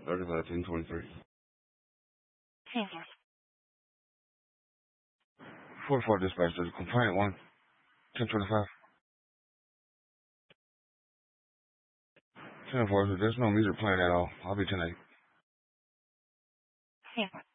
35, 1023. 44 dispatch, there's a complaint 1025. 10-4, there's no music playing at all. I'll be 10-8.